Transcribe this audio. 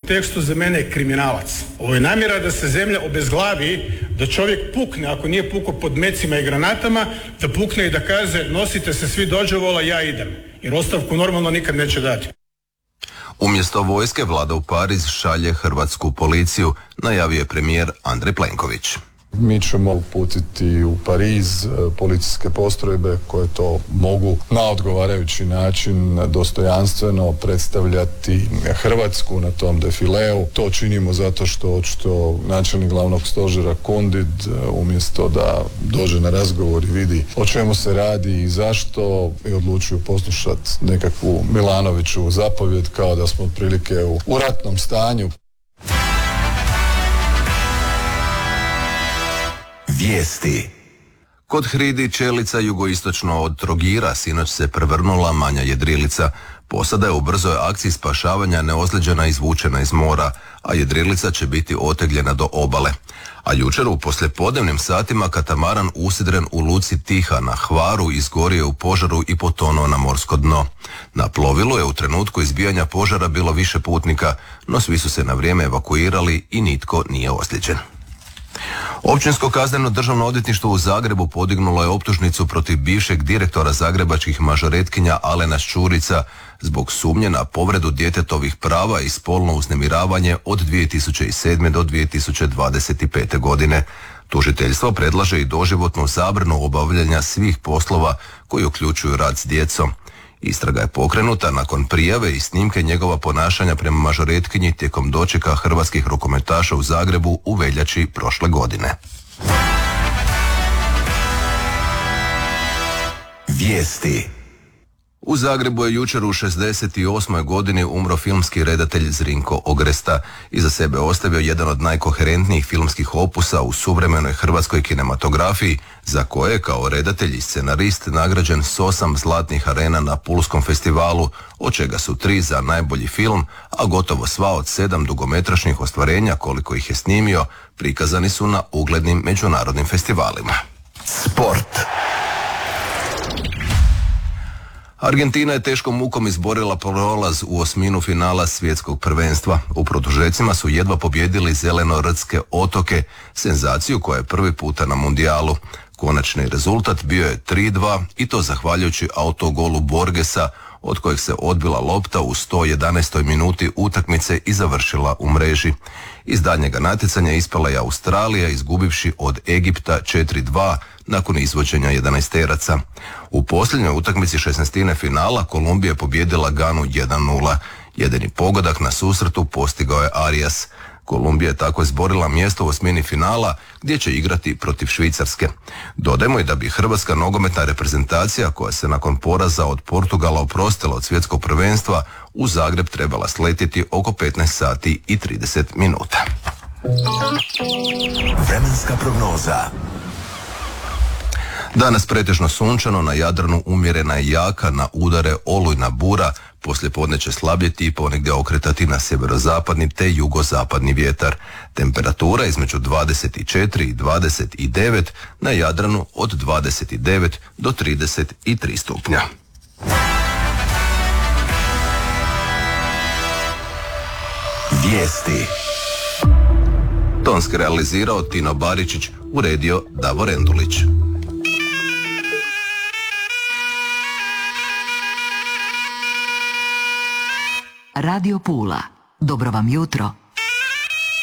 tekstu za mene je kriminalac. Ovo je namjera da se zemlja obezglavi, da čovjek pukne, ako nije pukao pod mecima i granatama, da pukne i da kaže nosite se svi dođevola, ja idem. Jer ostavku normalno nikad neće dati. Umjesto vojske vlada u Pariz šalje hrvatsku policiju, najavio je premijer Andrej Plenković. Mi ćemo uputiti u Pariz policijske postrojbe koje to mogu na odgovarajući način dostojanstveno predstavljati Hrvatsku na tom defileu. To činimo zato što očito načelnik glavnog stožera Kundid umjesto da dođe na razgovor i vidi o čemu se radi i zašto je odlučio poslušati nekakvu Milanoviću zapovjed kao da smo otprilike u ratnom stanju. Vijesti. Kod Hridi čelica jugoistočno od Trogira sinoć se prevrnula manja jedrilica. Posada je u brzoj akciji spašavanja neozlijeđena izvučena iz mora, a jedrilica će biti otegljena do obale. A jučer u poslijepodnevnim satima katamaran usidren u luci Tiha na Hvaru izgorio u požaru i potonuo na morsko dno. Na plovilu je u trenutku izbijanja požara bilo više putnika, no svi su se na vrijeme evakuirali i nitko nije ozlijeđen. Općinsko kazneno državno odvjetništvo u Zagrebu podignulo je optužnicu protiv bivšeg direktora zagrebačkih mažoretkinja Alena Šćurica zbog sumnje na povredu djetetovih prava i spolno uznemiravanje od 2007. do 2025. godine. Tužiteljstvo predlaže i doživotnu zabranu obavljanja svih poslova koji uključuju rad s djecom. Istraga je pokrenuta nakon prijave i snimke njegova ponašanja prema mažoretkinji tijekom dočeka hrvatskih rukometaša u Zagrebu u veljači prošle godine. Vijesti. U Zagrebu je jučer u 68. godini umro filmski redatelj Zrinko Ogresta. Iza sebe ostavio jedan od najkoherentnijih filmskih opusa u suvremenoj hrvatskoj kinematografiji, za koje je kao redatelj i scenarist nagrađen s 8 zlatnih arena na Pulskom festivalu, od čega su 3 za najbolji film, a gotovo sva od 7 dugometražnih ostvarenja koliko ih je snimio prikazani su na uglednim međunarodnim festivalima. Sport. Argentina je teškom mukom izborila prolaz u osminu finala svjetskog prvenstva. U produžecima su jedva pobijedili zeleno-rtske otoke, senzaciju koja je prvi puta na mundijalu. Konačni rezultat bio je 3:2 i to zahvaljujući autogolu Borgesa, od kojeg se odbila lopta u 111. minuti utakmice i završila u mreži. Iz daljnjega natjecanja ispala je Australija izgubivši od Egipta 4:2 nakon izvođenja 11-teraca. U posljednjoj utakmici 16. finala Kolumbija je pobijedila Ganu 1:0. Jedini pogodak na susretu postigao je Arias. Kolumbija je tako izborila mjesto u osmini finala gdje će igrati protiv Švicarske. Dodajmo i da bi hrvatska nogometna reprezentacija koja se nakon poraza od Portugala oprostila od svjetskog prvenstva u Zagreb trebala sletjeti oko 15 sati i 30 minuta. Vremenska prognoza. Danas pretežno sunčano, na Jadranu umjerena i jaka, na udare olujna bura, poslijepodne će slabjeti i ponegdje okretati na sjeverozapadni te jugozapadi vjetar. Temperatura između 24 i 29, na Jadranu od 29 do 33 stupnja. Vijesti. Tonski realizirao Tino Baričić, uredio Davor Endulić. Radio Pula. Dobro vam jutro.